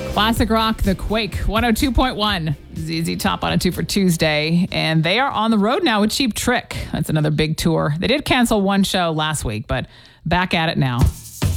Classic rock, The Quake, 102.1. ZZ Top on a 2 for Tuesday. And they are on the road now with Cheap Trick. That's another big tour. They did cancel one show last week, but back at it now.